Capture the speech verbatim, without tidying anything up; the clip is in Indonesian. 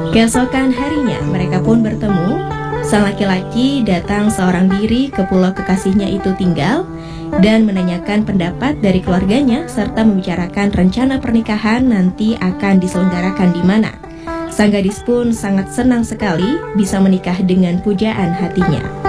Keesokan harinya mereka pun bertemu. Sang laki-laki datang seorang diri ke pulau kekasihnya itu tinggal dan menanyakan pendapat dari keluarganya serta membicarakan rencana pernikahan nanti akan diselenggarakan di mana. Sang gadis pun sangat senang sekali bisa menikah dengan pujaan hatinya.